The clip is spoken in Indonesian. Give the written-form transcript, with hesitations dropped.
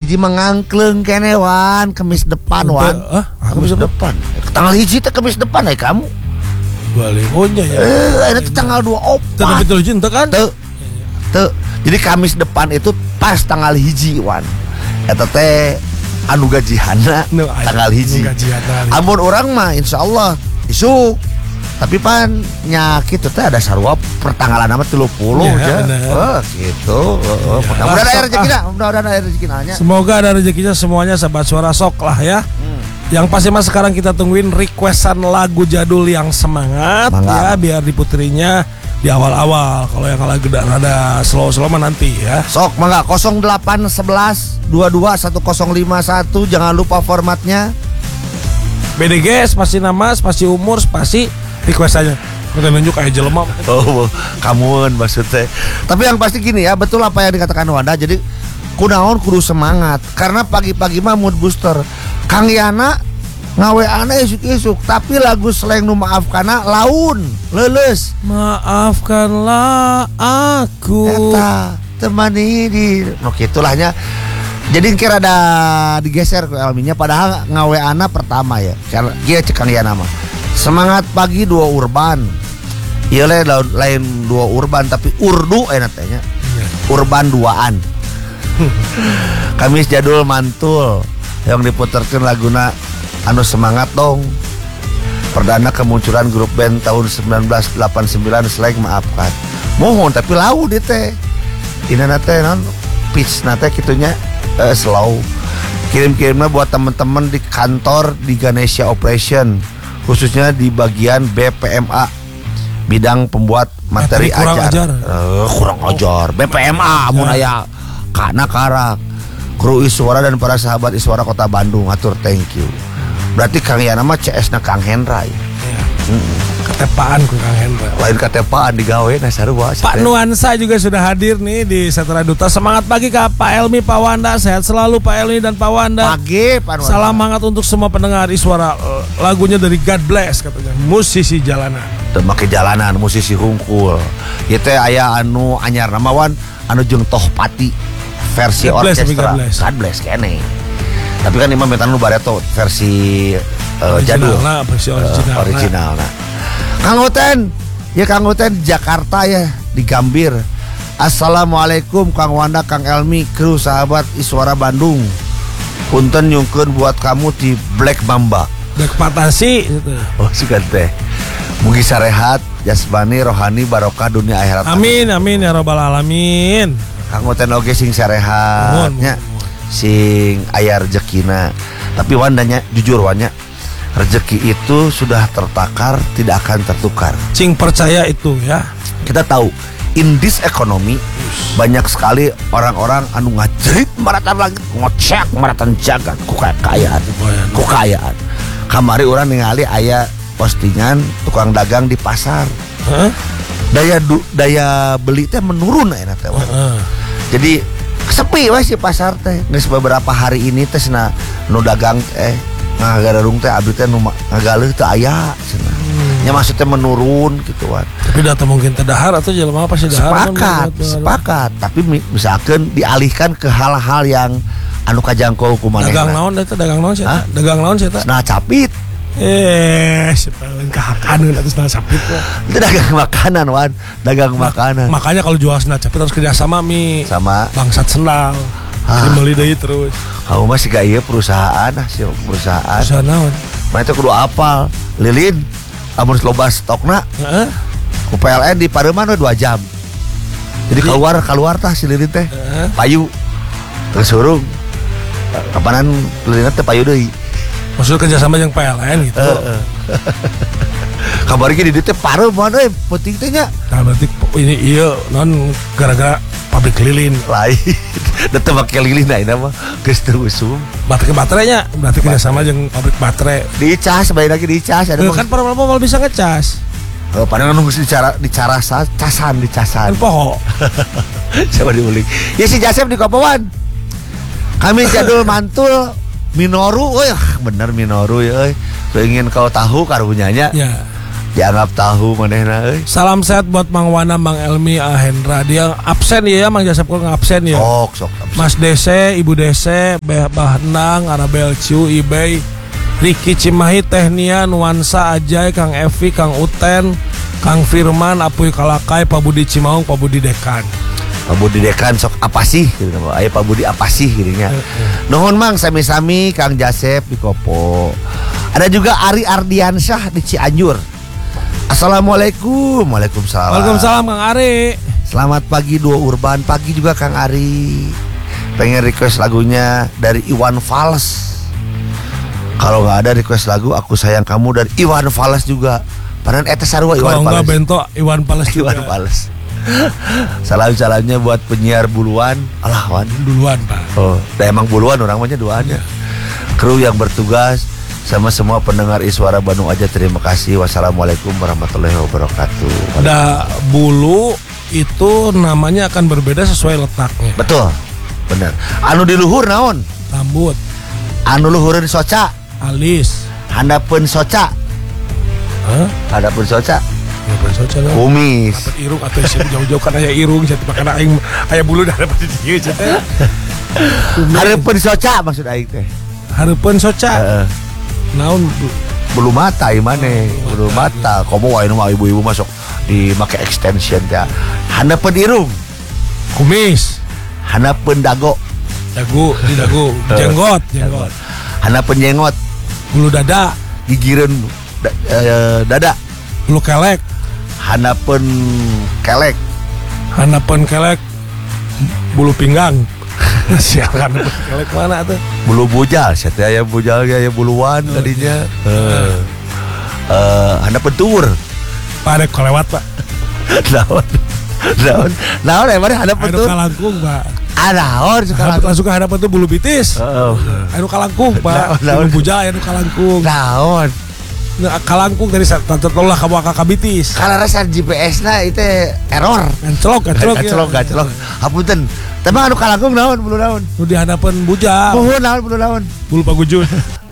hiji mengangkleng kene wan, kemis depan wan. Kemis depan. Tanggal hiji teh kemis depan kamu. Balihonya ya. Ada tanggal 24. Tapi betul cinta kan? Tuh. Jadi Kamis depan itu pas tanggal hiji wan. Eta teh anu gajihana tanggal hiji. Amun orang mah insyaallah isuk. Tapi pan nyakit teh ada sarua pertanggalan nama 30 aja. Gitu. Mudah-mudahan ada rezekinya, mudah-mudahan ada rezekinya. Semoga ada rezekinya semuanya sahabat suara sok lah ya. Yang pasti mas sekarang kita tungguin requestan lagu jadul yang semangat ya biar diputerinya di awal-awal. Kalau yang lagu ada slow-slow mah nanti ya. Sok mangga 0811 22 1051 jangan lupa formatnya. BDG spasi nama, spasi umur, spasi requestannya. Kita nunjuk kayak jelema. Oh, kamuan maksudnya. Tapi yang pasti gini ya, betul apa yang dikatakan Wanda. Jadi kunaon kudu semangat karena pagi-pagi mah mood booster. Kang Yana ngaweana isuk-isuk tapi lagu slang nu maafkana laun leuleus. Maafkanlah aku. Eta temani di gitulahnya. Jadi kira ada digeser ke Elminya padahal ngaweana pertama ya. Karena dia cek Kang Yana mah. Semangat pagi 2 urban. Ieu lain 2 urban tapi urdu tanya. Urban 2an. Kamis jadul mantul yang diputarkan laguna anu semangat dong. Perdana kemunculan grup band tahun 1989 Slang maafkan. Mohon tapi lau dia teh. Inana teh non pitch nate kitunya slow. Kirim-kirimnya buat teman-teman di kantor di Ganesha Operation khususnya di bagian BPMA bidang pembuat materi ajar. Kurang ajar. BPMA mun aya kana karak. Kru Iswara dan para sahabat Iswara Kota Bandung atur thank you. Berarti Kang Yana mah CS-na Kang Hendra ya. Ketepaan ku Kang Hendra. Lain ketepaan digawe na sarua. Pak Nuansa juga sudah hadir nih di Setelah Duta. Semangat pagi Kak Pak Elmi, Pak Wanda. Sehat selalu Pak Elmi dan Pak Wanda. Pagi Pak Wanda. Salam hangat untuk semua pendengar Iswara. Lagunya dari God Bless katanya. Musisi jalanan. Teu make jalanan, musisi hungkul. Ieu teh aya anu anyar nama wan anu jeung Tohpati. Versi orkestra God Bless kene. Tapi kan Imam Metan nu bareto versi jadul. Versi original. Kang Uten, ya Kang Uten di Jakarta ya di Gambir. Assalamualaikum Kang Wanda, Kang Elmi, kru sahabat Iswara Bandung. Punten nyungkeun buat kamu di Black Mamba. Black Patasi gitu. Oh suka teh. Mugi sarehat, jasmani, rohani, barokah dunia akhirat. Amin amin ya rabbal alamin. Kang Uten oge sing sarehatnya, sing aya rezekina. Tapi Wandanya jujur Wanya, rezeki itu sudah tertakar, tidak akan tertukar. Cing percaya itu ya. Kita tahu in this economy banyak sekali orang-orang anu ngajerit maratan langit, ngocek maratan jagat kekayaan. Kamari orang ningali aya postingan tukang dagang di pasar. Daya beli teh menurun ayeuna teh. Jadi sepi we si pasar teh. Geus beberapa hari ini teh cenah nu dagang ngagarung teh abdi teh nu ngagaleuh teh aya cenah. Nya maksudnya menurun gitu kan. Tapi data mungkin teh dahar atau jelema pasti dahar. Sepakat. Tapi misalkan dialihkan ke hal-hal yang anu kajangkau ku manehna. Dagang naon eta? Dagang naon sih? Dagang naon sih eta? Nah capit. Sepaling kahakaneun atus nah capit. Itu dagang makanan Wan, dagang makanan. Makanya kalau jual sena capit harus kerjasama sama bangsat sendal. Dibeli deui terus. Kamu mah siga ieu perusahaan perusahaan. Perusahaan naon? Mah itu kudu apal. Lilin amun loba stokna. Ku PLN di Pareman 2 jam. Jadi keluar tah si Lilin teh. Payu. Terus surung. Kapanan Lilin teh payu deui. Maksud kerjasama yang PLN gitu. Kabar gini dia teh Pareman penting teh nya. Nah berarti ini iya non gara-gara pabrik lilin lain. Da teu make lilin ayeuna mah geus teu usum. Baterainya berarti kerjasama jeung pabrik baterai. Dicas bae lagi dicas ada kan mobil bisa ngecas. Padahal nunggu dicara casan. Kan poho. Coba diulik. Ya si Jasep di Kopawan. Kami jadul mantul Minoru, bener Minoru ya. Ingin kau tahu karunyanya. Ya. Dianggap tahu manehna euy. Salam sehat buat Mang Wana, Mang Elmi, Hendra. Dia absen ya, Mang Jasep kurang absen ya. Sok. Mas DC, Ibu DC, Bahnang, Arabel Ciu, Ibey, Riki Cimahi, Tehnia, Nuansa, Ajay, Kang Evi, Kang Uten, Kang Firman, Apuy Kalakai, Pak Budi Cimaung, Pak Budi Dekan. Pak Budi Dekan sok apa sih gitu kan. Ayo Pak Budi apa sih gitunya. Nuhun Mang sami-sami Kang Jasep di Kopo. Ada juga Ari Ardiansyah di Cianjur. Assalamualaikum. Waalaikumsalam. Waalaikumsalam Kang Ari. Selamat pagi Duo Urban. Pagi juga Kang Ari. Pengen request lagunya dari Iwan Fals. Kalau nggak ada request lagu Aku Sayang Kamu dari Iwan Fals juga. Padahal eta sarua Iwan Fals. Kalau nggak Bento Iwan Fals juga. Iwan Fals. Salam-salamnya buat penyiar Buluan. Alah Wan. Duluan Pak. Oh, emang Buluan orang mah duaannya. Kru yang bertugas sama semua pendengar Iswara Bandung aja terima kasih. Wassalamualaikum warahmatullahi wabarakatuh. Ada bulu itu namanya akan berbeda sesuai letaknya. Betul. Bener. Anu di luhur naon? Rambut, Anu luhureun soca. alis, Handapeun soca. hah? Handapeun soca. Ya bersocak lah. Kumis. Dapat irung atau sih jauh-jauh kan aya irung jadi makana aing aya bulu dah dapat dieu teh. Hareupeun soca maksud aing teh. Hareupeun soca. Heeh. Naon Bulu mata ieu maneh, bulu mata. Komo wae nu mah ibu-ibu masuk dimake extension teh. Handapeun irung, kumis, handapeun dago, dagu, di dagu, jenggot, handapeun jenggot, bulu dada, gigireun dada, bulu kelek, handapeun kelek, hanapan kelek, bulu pinggang. Sialan bulu kelek mana tuh? bulu bujal, saya teh aya bujal ge aya buluan tadinya. Handapeun tuwur. Pak ada kelewat Pak. Naon emang handapeun Anu tuwur. kalangkung Pak. Naon sekarang. Langsung ke hadapan tuh bulu bitis. Anu kalangkung Pak. Naon. Bulu bujal anu kalangkung. Naon. Nah, kalangkung dari tolong kamu kakak bitis. Kalau rasa GPS na itu error. Ganclok Gacelok. Hapunten. Tapi anu kalangkung naon bulu naon. Nu di hadapan bujal. Muhun naon bulu naon. Bulu pagujun.